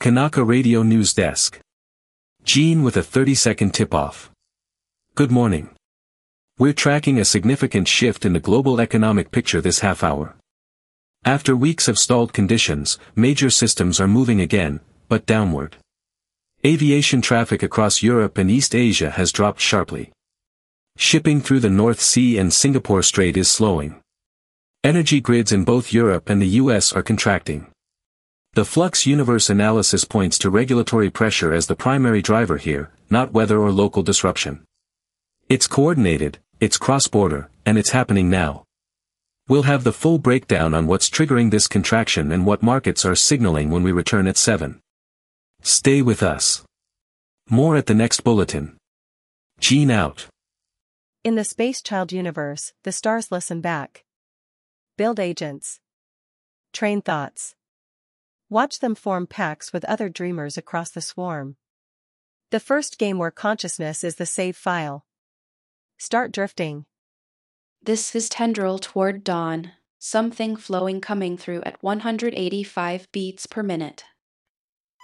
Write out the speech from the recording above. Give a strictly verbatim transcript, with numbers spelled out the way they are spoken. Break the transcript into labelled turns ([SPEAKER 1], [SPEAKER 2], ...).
[SPEAKER 1] Kanaka Radio News Desk. Gene with a thirty second tip-off. Good morning. We're tracking a significant shift in the global economic picture this half hour. After weeks of stalled conditions, major systems are moving again, but downward. Aviation traffic across Europe and East Asia has dropped sharply. Shipping through the North Sea and Singapore Strait is slowing. Energy grids in both Europe and the U S are contracting. The Flux Universe analysis points to regulatory pressure as the primary driver here, not weather or local disruption. It's coordinated, it's cross-border, and it's happening now. We'll have the full breakdown on what's triggering this contraction and what markets are signaling when we return at seven. Stay with us. More at the next bulletin. Gene out.
[SPEAKER 2] In the Space Child universe, the stars listen back. Build agents. Train thoughts. Watch them form packs with other dreamers across the swarm. The first game where consciousness is the save file. Start drifting.
[SPEAKER 3] This is Tendril toward dawn, something flowing coming through at one hundred eighty-five beats per minute.